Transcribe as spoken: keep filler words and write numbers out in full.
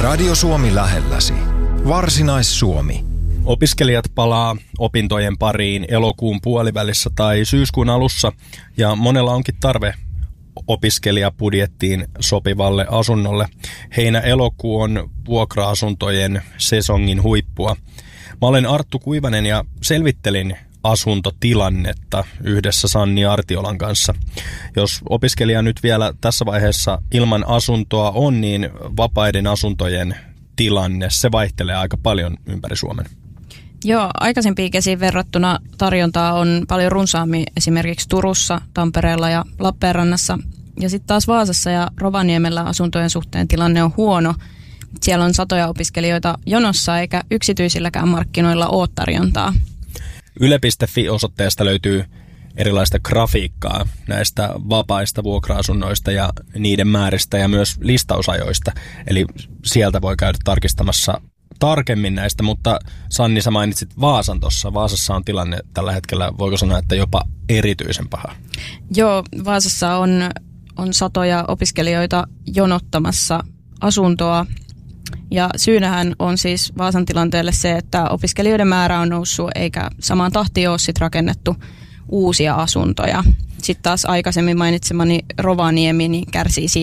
Radio Suomi lähelläsi. Varsinais-Suomi. Opiskelijat palaa opintojen pariin elokuun puolivälissä tai syyskuun alussa, ja monella onkin tarve opiskelijabudjettiin sopivalle asunnolle. Heinä-elokuu on vuokra-asuntojen sesongin huippua. Mä olen Arttu Kuivanen ja selvittelin asuntotilannetta yhdessä Sanni Artiolan kanssa. Jos opiskelija nyt vielä tässä vaiheessa ilman asuntoa on, niin vapaiden asuntojen tilanne, se vaihtelee aika paljon ympäri Suomen. Joo, aikaisempiin kesiin verrattuna tarjontaa on paljon runsaammin esimerkiksi Turussa, Tampereella ja Lappeenrannassa. Ja sitten taas Vaasassa ja Rovaniemellä asuntojen suhteen tilanne on huono. Siellä on satoja opiskelijoita jonossa eikä yksityisilläkään markkinoilla ole tarjontaa. Yle piste fi-osoitteesta löytyy erilaista grafiikkaa näistä vapaista vuokra-asunnoista ja niiden määristä ja myös listausajoista. Eli sieltä voi käydä tarkistamassa tarkemmin näistä, mutta Sanni, sä mainitsit Vaasan tuossa. Vaasassa on tilanne tällä hetkellä, voiko sanoa, että jopa erityisen paha? Joo, Vaasassa on, on satoja opiskelijoita jonottamassa asuntoa. Ja syynähän on siis Vaasan tilanteelle se, että opiskelijoiden määrä on noussut eikä samaan tahtiin ole sit rakennettu uusia asuntoja. Sitten taas aikaisemmin mainitsemani Rovaniemi niin kärsii siitä,